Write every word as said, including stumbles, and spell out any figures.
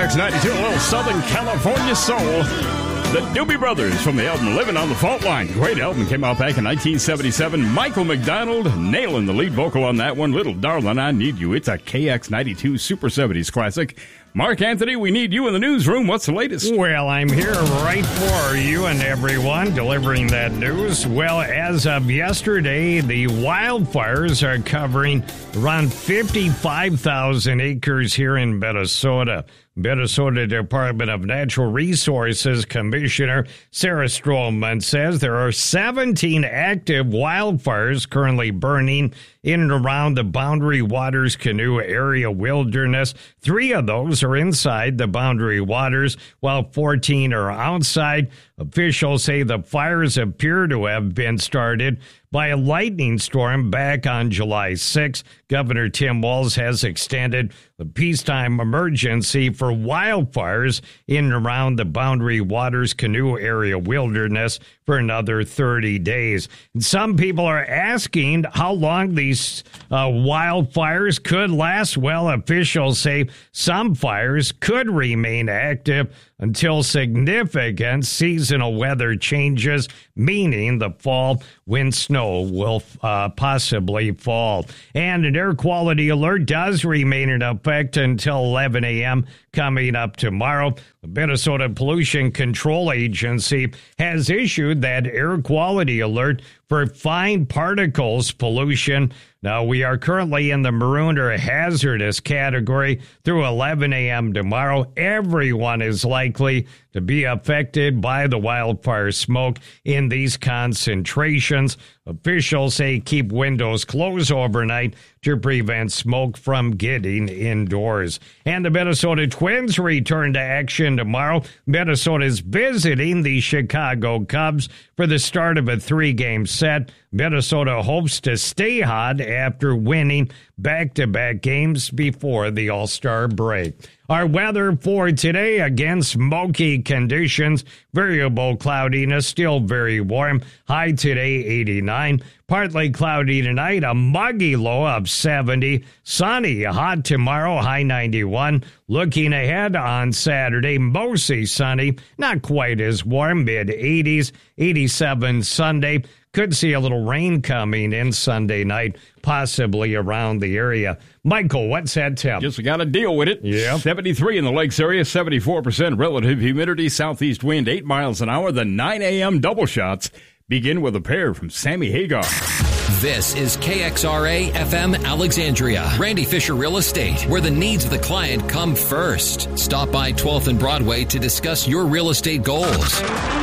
X ninety-two, a little Southern California soul. The Doobie Brothers from the album Living on the Fault Line. Great album, came out back in nineteen seventy-seven. Michael McDonald nailing the lead vocal on that one. Little Darling, I Need You. It's a K X ninety-two Super seventies classic. Mark Anthony, we need you in the newsroom. What's the latest? Well, I'm here right for you and everyone delivering that news. Well, as of yesterday, the wildfires are covering around fifty-five thousand acres here in Minnesota. Minnesota Department of Natural Resources Commissioner Sarah Stroman says there are seventeen active wildfires currently burning in and around the Boundary Waters Canoe Area Wilderness. Three of those are inside the Boundary Waters, while fourteen are outside. Officials say the fires appear to have been started by a lightning storm back on July sixth. Governor Tim Walz has extended the peacetime emergency for wildfires in and around the Boundary Waters Canoe Area Wilderness for another thirty days. And some people are asking how long these uh, wildfires could last. Well, officials say some fires could remain active until significant seasonal weather changes, meaning the fall when snow will uh, possibly fall. And an air quality alert does remain in effect until eleven a.m. coming up tomorrow. The Minnesota Pollution Control Agency has issued that air quality alert for fine particles pollution. Now, we are currently in the maroon or hazardous category through eleven a.m. tomorrow. Everyone is likely to be affected by the wildfire smoke in these concentrations. Officials say keep windows closed overnight to prevent smoke from getting indoors. And the Minnesota Twins return to action tomorrow. Minnesota is visiting the Chicago Cubs for the start of a three-game set. Minnesota hopes to stay hot after winning back-to-back games before the All-Star break. Our weather for today, again, smoky conditions, variable cloudiness, still very warm. High today, eighty-nine. Partly cloudy tonight, a muggy low of seventy. Sunny, hot tomorrow, high ninety-one. Looking ahead on Saturday, mostly sunny, not quite as warm, mid-eighties. eighty-seven Sunday. Could see a little rain coming in Sunday night, possibly around the area. Michael, what's that temp? Guess we got to deal with it. Yeah. seventy-three in the Lakes area, seventy-four percent relative humidity, southeast wind, eight miles an hour. The nine a.m. double shots begin with a pair from Sammy Hagar. This is K X R A F M Alexandria, Randy Fisher Real Estate, where the needs of the client come first. Stop by twelfth and Broadway to discuss your real estate goals.